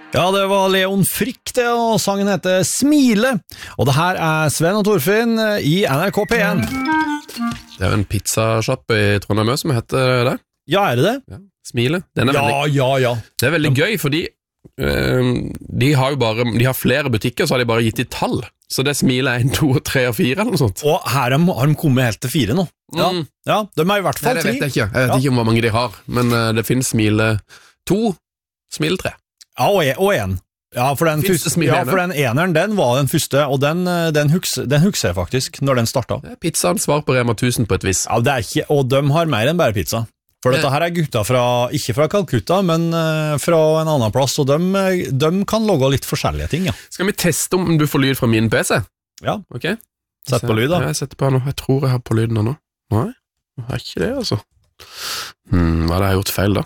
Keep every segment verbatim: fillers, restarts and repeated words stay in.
Ja, det var Leon Frick det, og sangen heter Smile. Og det her er Sven og Torfinn i N R K P én. Det er jo en pizzashoppe i Trondheim som heter det. Ja, er det det? Ja. Smile. Den er ja, veldig, ja, ja. Det er veldig gøy, fordi øh, de har jo bare, de har flere butikker, så har de bare gitt i tall. Så det Smile er en, to, tre og fire eller noe sånt. Og her har de kommet helt til fire nå. Ja, Mm. ja de er i hvert fall Nei, det tre. vet jeg ikke. Jeg vet Ja. ikke om hvor mange de har, men øh, det finnes Smile to, Smile tre. Ja, og en. Og en. Ja, for den, Finnes det første, Smile ja, ene? for den eneren, den var den første, og den, den, husker, den husker jeg faktisk, når den startet. Det er pizzaen svar på Rema tusen på et vis. Ja, det er ikke, og de har mer enn bare pizza. For dette her er gutta fra, ikke fra Calcutta, men uh, fra en annen plass, og de, de kan logge litt forskjellige ting, ja. Skal vi teste om du får lyd fra min P C? Ja, Ok. sett på lyd da. Jeg setter på nå. Jeg tror jeg har på lyden nå. Nei, jeg har ikke det, altså. Hmm, hva er det jeg har gjort feil, da?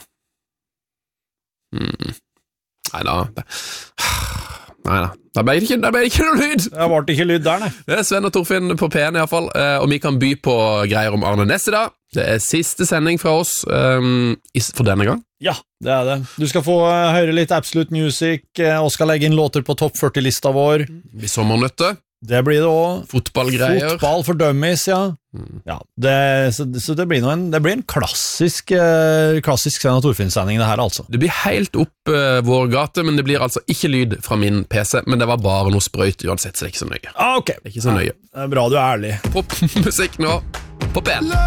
Hmm. Nei da. Det... Nei da. Da ble det ikke, da ble det ikke noe lyd. Det ble ikke lyd der, nei. Det er Sven og Torfinn på P én i hvert fall, eh, og vi kan by på greier om Arne Næss i dag. Det er siste sending fra oss um, for denne gang. Ja, det er det. Du skal få uh, høre litt Absolute Music, uh, og skal legge inn låter på topp førti-lista vår. Vi sommernøtte, Det blir det også. fotballgreier. Fotball for dummies, ja. Ja, det, så, så det blir, en, det blir en klassisk, uh, klassisk Sven og Torfinn-sending det her, altså. Det blir helt opp uh, vår gate, men det blir altså ikke lyd fra min P C, men det var bare noe sprøyt uansett, så det er ikke så nøye. Ah, ok. Det er ikke så nøye. Det er bra du er ærlig. Popmusikk nå på P én.